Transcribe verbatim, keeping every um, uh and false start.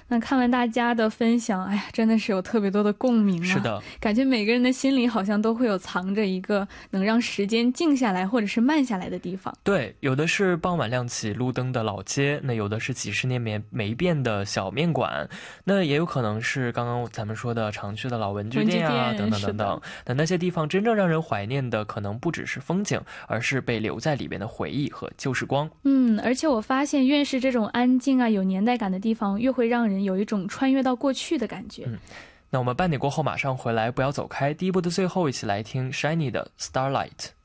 那看完大家的分享，哎呀，真的是有特别多的共鸣啊。 是的， 感觉每个人的心里好像都会有藏着一个能让时间静下来或者是慢下来的地方。 对，有的是傍晚亮起路灯的老街，那有的是几十年没没变的小面馆，那也有可能是刚刚咱们说的常去的老文具店啊，等等等等。那那些地方真正让人怀念的，可能不只是风景，而是被留在里边的回忆和旧时光。 嗯，而且我发现越是这种安静啊有年代感的地方，越会让人有一种穿越到过去的感觉。 嗯，那我们半点过后马上回来，不要走开。第一部的最后，一起来听 Shiny 的 Starlight。